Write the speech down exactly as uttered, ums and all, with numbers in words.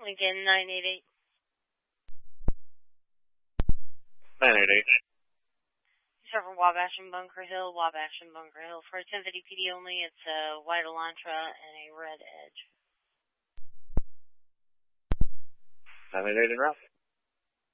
Lincoln, nine eight eight. nine eight eight. Except for Wabash and Bunker Hill, Wabash and Bunker Hill. For a ten fifty P D only, it's a white Elantra and a red Edge. nine eight eight en route.